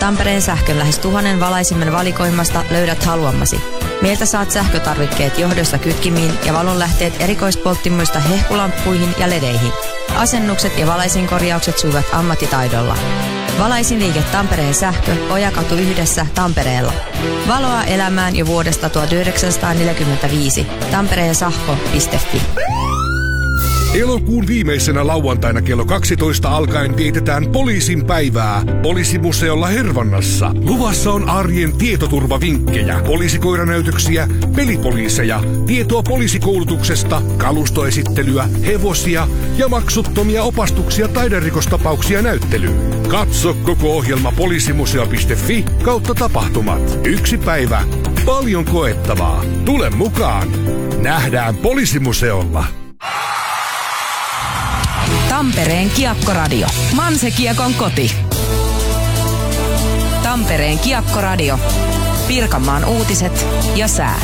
Tampereen Sähkön lähes 1000 valaisimen valikoimasta löydät haluamasi. Meiltä saat sähkötarvikkeet johdosta kytkimiin ja valonlähteet erikoispolttimoista hehkulamppuihin ja ledeihin. Asennukset ja valaisinkorjaukset sujuvat ammattitaidolla. Valaisinliike Tampereen Sähkö, Ojakatu 1 Tampereella. Valoa elämään jo vuodesta 1945. tampereensahko.fi. Elokuun viimeisenä lauantaina kello 12 alkaen vietetään poliisin päivää Poliisimuseolla Hervannassa. Luvassa on arjen tietoturvavinkkejä, poliisikoiranäytöksiä, pelipoliiseja, tietoa poliisikoulutuksesta, kalustoesittelyä, hevosia ja maksuttomia opastuksia taiderikostapauksia näyttelyyn. Katso koko ohjelma poliisimuseo.fi/tapahtumat. Yksi päivä, paljon koettavaa. Tule mukaan. Nähdään Poliisimuseolla. Tampereen Kiekkoradio. Manse-Kiekon koti. Tampereen Kiekkoradio. Pirkanmaan uutiset ja sää.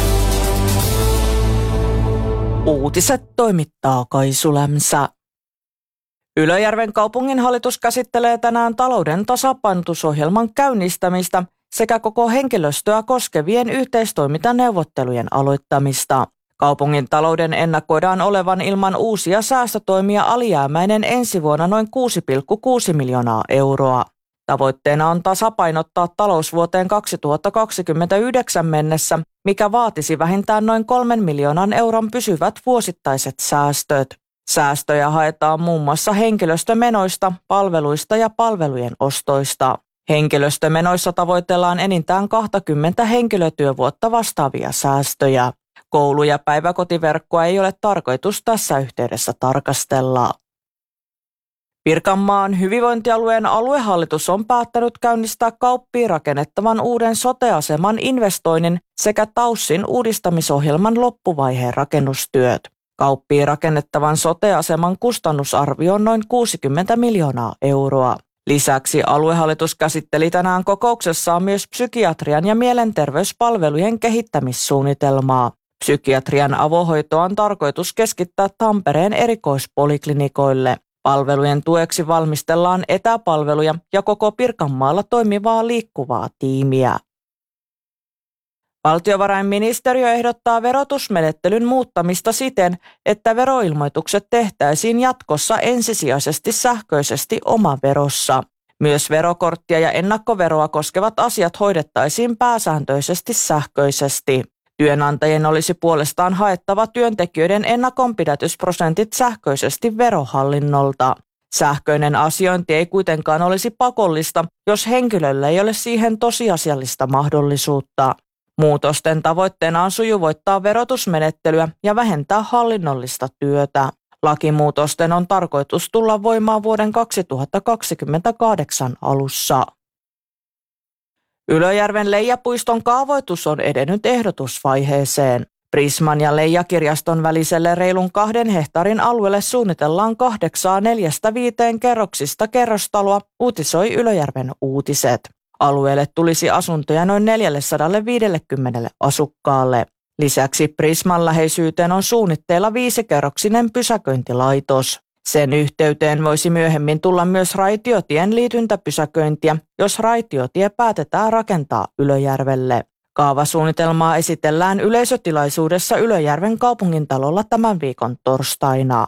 Uutiset toimittaa Kaisu Lämsä. Ylöjärven kaupunginhallitus käsittelee tänään talouden tasapainotusohjelman käynnistämistä sekä koko henkilöstöä koskevien yhteistoimintaneuvottelujen aloittamista. Kaupungin talouden ennakoidaan olevan ilman uusia säästötoimia alijäämäinen ensi vuonna noin 6,6 miljoonaa euroa. Tavoitteena on tasapainottaa talous vuoteen 2029 mennessä, mikä vaatisi vähintään noin 3 miljoonan euron pysyvät vuosittaiset säästöt. Säästöjä haetaan muun muassa henkilöstömenoista, palveluista ja palvelujen ostoista. Henkilöstömenoissa tavoitellaan enintään 20 henkilötyövuotta vastaavia säästöjä. Koulu- ja päiväkotiverkkoa ei ole tarkoitus tässä yhteydessä tarkastella. Pirkanmaan hyvinvointialueen aluehallitus on päättänyt käynnistää Kauppiin rakennettavan uuden sote-aseman investoinnin sekä TAYSin uudistamisohjelman loppuvaiheen rakennustyöt. Kauppiin rakennettavan sote-aseman kustannusarvio on noin 60 miljoonaa euroa. Lisäksi aluehallitus käsitteli tänään kokouksessaan myös psykiatrian ja mielenterveyspalvelujen kehittämissuunnitelmaa. Psykiatrian avohoitoa on tarkoitus keskittää Tampereen erikoispoliklinikoille. Palvelujen tueksi valmistellaan etäpalveluja ja koko Pirkanmaalla toimivaa liikkuvaa tiimiä. Valtiovarainministeriö ehdottaa verotusmenettelyn muuttamista siten, että veroilmoitukset tehtäisiin jatkossa ensisijaisesti sähköisesti omaverossa. Myös verokorttia ja ennakkoveroa koskevat asiat hoidettaisiin pääsääntöisesti sähköisesti. Työnantajien olisi puolestaan haettava työntekijöiden ennakonpidätysprosentit sähköisesti Verohallinnolta. Sähköinen asiointi ei kuitenkaan olisi pakollista, jos henkilöllä ei ole siihen tosiasiallista mahdollisuutta. Muutosten tavoitteena on sujuvoittaa verotusmenettelyä ja vähentää hallinnollista työtä. Lakimuutosten on tarkoitus tulla voimaan vuoden 2028 alussa. Ylöjärven Leijapuiston kaavoitus on edennyt ehdotusvaiheeseen. Prisman ja Leija-kirjaston väliselle reilun 2 hehtaarin alueelle suunnitellaan 8 4-5 kerroksista kerrostaloa, uutisoi Ylöjärven Uutiset. Alueelle tulisi asuntoja noin 450 asukkaalle. Lisäksi Prisman läheisyyteen on suunnitteilla 5-kerroksinen pysäköintilaitos. Sen yhteyteen voisi myöhemmin tulla myös raitiotien liityntäpysäköintiä, jos raitiotie päätetään rakentaa Ylöjärvelle. Kaavasuunnitelmaa esitellään yleisötilaisuudessa Ylöjärven kaupungintalolla tämän viikon torstaina.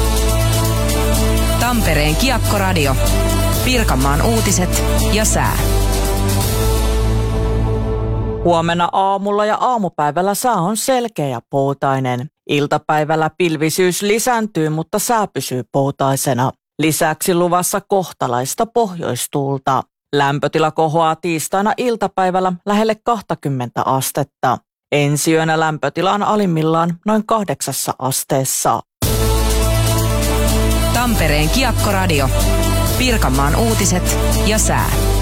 Tampereen Kiekkoradio. Pirkanmaan uutiset ja sää. Huomenna aamulla ja aamupäivällä sää on selkeä ja poutainen. Iltapäivällä pilvisyys lisääntyy, mutta sää pysyy poutaisena. Lisäksi luvassa kohtalaista pohjoistuulta. Lämpötila kohoaa tiistaina iltapäivällä lähelle 20 astetta. Ensi yönä lämpötila on alimmillaan noin 8 asteessa. Tampereen Kiekkoradio. Pirkanmaan uutiset ja sää.